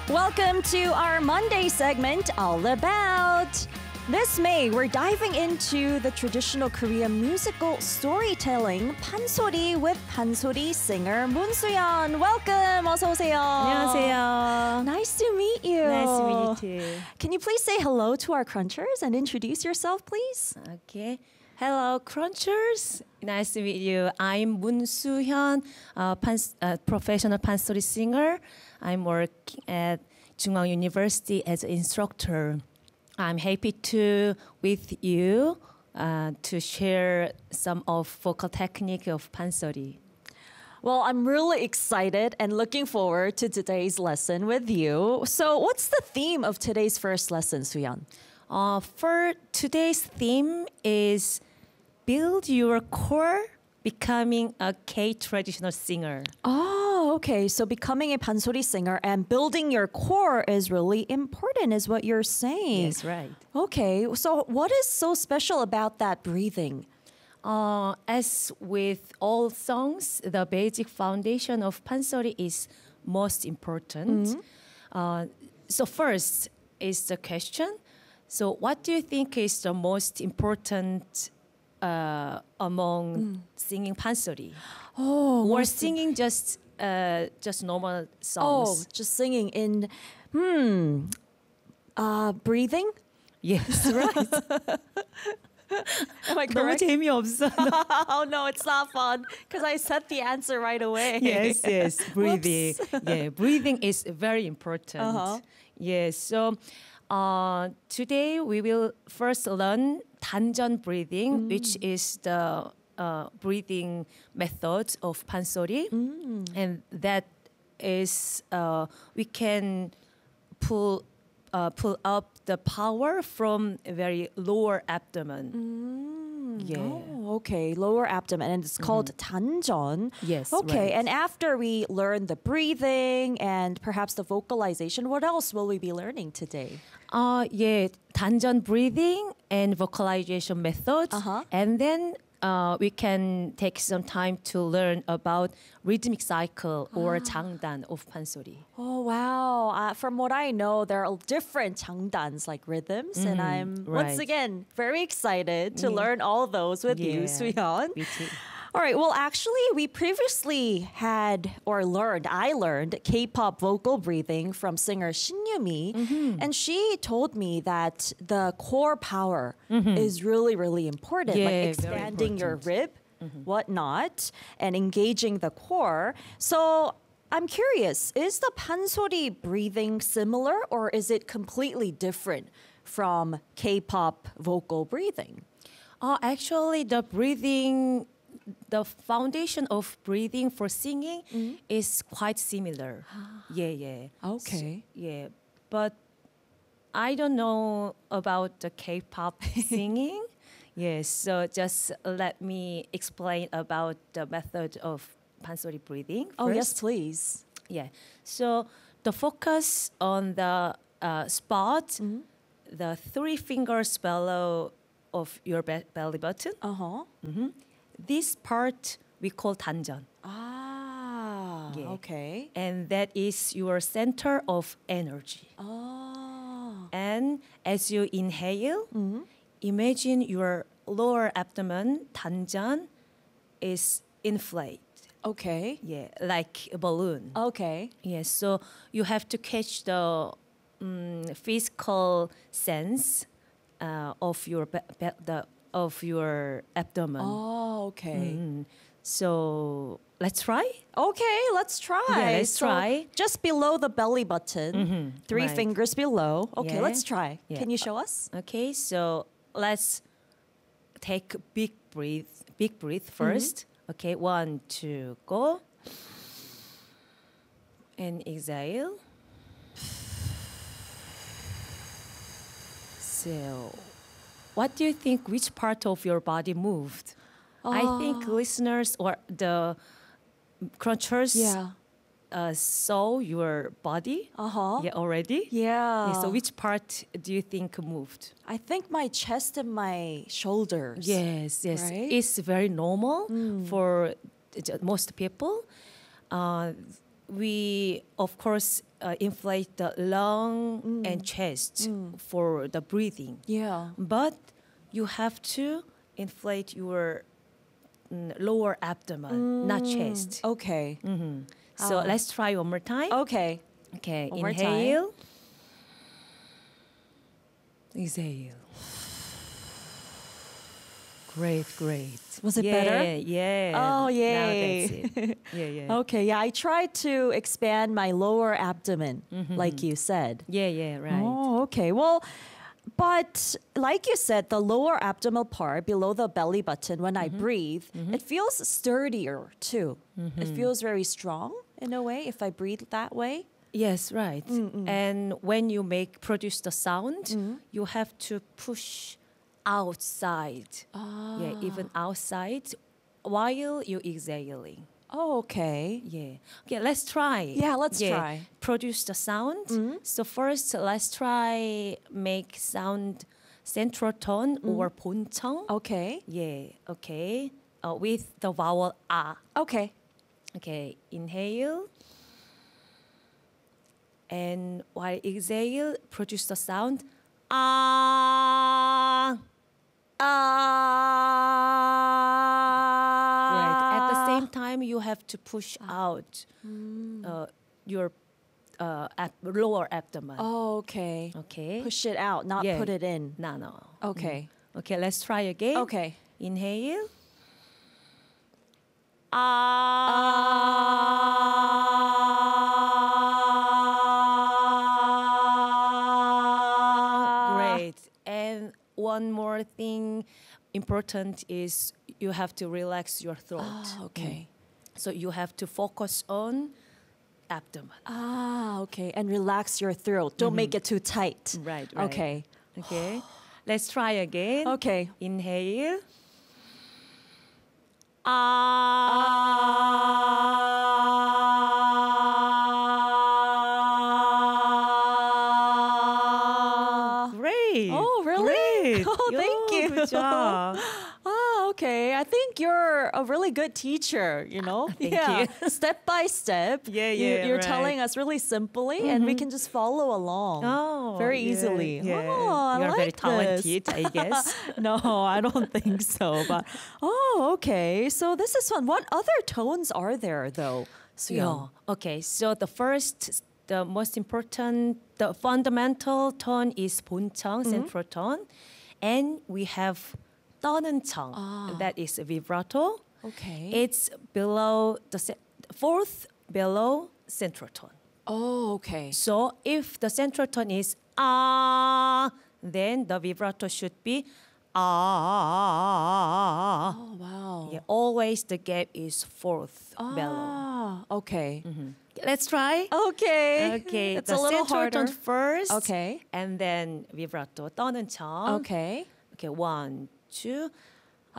Welcome to our Monday segment, All About. This May, we're diving into the traditional Korean musical storytelling, Pansori, with Pansori singer Moon Soo-yeon. Welcome. 어서 오세요. 안녕하세요. Nice to meet you. Nice to meet you too. Can you please say hello to our crunchers and introduce yourself, please? Okay. Hello, Crunchers. Nice to meet you. I'm Moon Soo-hyun, professional pansori singer. I'm working at Jungwon University as an instructor. I'm happy to with you to share some of vocal technique of pansori. Well, I'm really excited and looking forward to today's lesson with you. So, what's the theme of today's first lesson, Soo-yeon? For today's theme is build your core becoming a K-traditional singer. Oh, okay. So becoming a pansori singer and building your core is really important, is what you're saying. Yes, right. Okay. So what is so special about that breathing? As with all songs, the basic foundation of pansori is most important. So first is the question. So what do you think is the most important among singing pansori? Or singing just normal songs? Oh, just singing in, breathing? Yes, right. Am I 너무 correct? 재미없어. Oh, no, it's not fun because I said the answer right away. Yes, breathing. Yeah, breathing is very important. Yes, so today we will first learn 단전 breathing, which is the breathing method of pansori, and that is we can pull up the power from a very lower abdomen. Yeah. Oh, okay. Lower abdomen, and it's called 단전. Yes. Okay, right. and after we learn the breathing and perhaps the vocalization, what else will we be learning today? Yeah, 단전 breathing and vocalization methods, and then we can take some time to learn about rhythmic cycle or 장단 of pansori. Oh, wow. From what I know, there are different 장단s, like rhythms, and I'm once right. again very excited to learn all those with you, Soo-yeon. Me too. All right. Well, actually, we previously I learned K-pop vocal breathing from singer Shin Yumi, and she told me that the core power is really, really important, like Yeah, very expanding your important. rib, whatnot, and engaging the core. So I'm curious, is the pansori breathing similar, or is it completely different from K-pop vocal breathing? Actually, the foundation of breathing for singing is quite similar. Yeah. Okay. Yeah, but I don't know about the K-pop singing. Yes, so just let me explain about the method of pansori breathing first. Oh, yes, please. Yeah, so the focus on the spot, the three fingers below of your belly button. This part we call 단전. Ah, Yeah. okay. And that is your center of energy. Oh. And as you inhale, imagine your lower abdomen, 단전, is inflated. Okay. Yeah, like a balloon. Okay. Yes, so you have to catch the physical sense of your of your abdomen. Oh, okay. So let's try. Okay, let's try. Yeah, let's So try. just below the belly button, three right. fingers below. Okay, Yeah. let's try. Yeah. Can you show us? Okay, so let's take a big breath first. Okay, 1, 2, go. And exhale. So, what do you think? Which part of your body moved? I think listeners or the crunchers saw your body. Yeah, already. Yeah. So, which part do you think moved? I think my chest and my shoulders. Yes. Right? It's very normal for most people. we of course inflate the lung and chest for the breathing. Yeah. But you have to inflate your lower abdomen, not chest. Okay. So let's try one more time. Okay. Okay, One more time. inhale. Exhale. Great, great. Was it yeah, better? Yeah. Oh, Now yay. that's it. Yeah. Okay, yeah, I tried to expand my lower abdomen, like you said. Yeah, right. Oh, okay. Well, but like you said, the lower abdominal part below the belly button, when I breathe, it feels sturdier too. It feels very strong in a way if I breathe that way. Yes, right. And when you produce the sound, you have to push outside. Yeah, even outside while you exhaling. Oh, okay. Yeah. Okay, let's try. Yeah, let's try. Produce the sound. So first, let's try make sound central tone or 본청. Okay. Yeah. Okay. With the vowel a. Okay. Okay. Inhale. And while exhale, produce the sound ah. Right. At the same time, you have to push out your lower abdomen. Oh, okay. Okay. Push it out, not Yeah. put it in. No. Okay. Okay, let's try again. Okay. Inhale. Great. And one more thing important is you have to relax your throat. Okay. So you have to focus on abdomen. Okay. And relax your throat. Don't make it too tight. Right. Okay. Okay. Let's try again. Okay. Inhale. Great. Oh, really? Great. Oh, thank you. Good job. Oh, okay. I think you're a really good teacher, you know? Thank you. Step by step. Yeah, You're right. telling us really simply, and we can just follow along very yeah, easily. Yeah. Oh, I You're like very this. talented, I guess. No, I don't think so. But okay. So this is fun. What other tones are there, though? Yeah. Okay. So the most important, the fundamental tone is 본청, central tone, and we have 떠는 청, that is vibrato. Okay. It's below fourth below central tone. Oh, okay. So if the central tone is then the vibrato should be Oh, wow. Yeah, always the gap is fourth below. Okay. Let's try. Okay. Okay, It's the a little central harder. tone first. Okay. And then vibrato 떠는 청. Okay. Okay, 1, 2.